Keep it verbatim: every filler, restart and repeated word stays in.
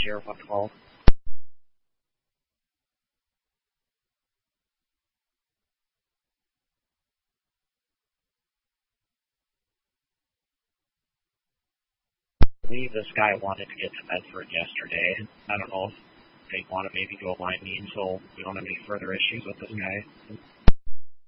Sierra one twelve. I believe this guy wanted to get to Medford yesterday. I don't know if they want to maybe go line me until we don't have any further issues with this guy.